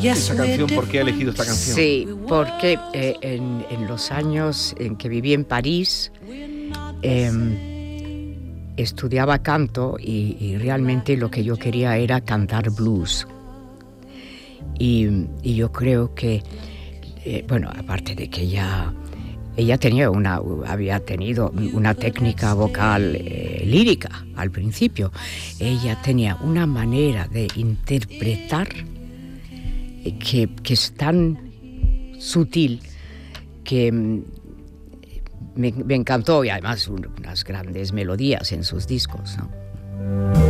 esa canción, ¿por qué ha elegido esta canción? Sí, porque en los años en que viví en París, estudiaba canto y realmente lo que yo quería era cantar blues. Y yo creo que, bueno, aparte de que ella había tenido una técnica vocal lírica al principio, ella tenía una manera de interpretar que es tan sutil que me encantó, y además unas grandes melodías en sus discos, ¿no?